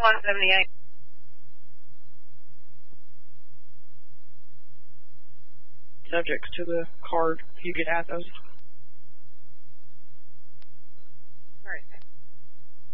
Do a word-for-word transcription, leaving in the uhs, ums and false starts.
one seventy-eight. Subjects to the card, Huguet Athos.